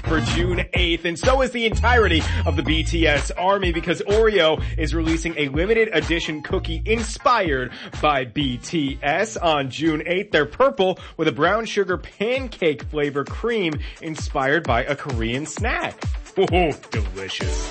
for June 8th, and so is the entirety of the BTS army, because Oreo is releasing a limited edition cookie inspired by BTS on June 8th. They're purple with a brown sugar pancake flavor cream inspired by a Korean snack. Oh, delicious.